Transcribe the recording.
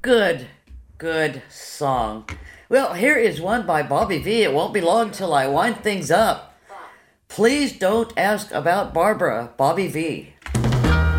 Good, good song. Well, here is one by Bobby V. It won't be long till I wind things up. Please don't ask about Barbara, Bobby V.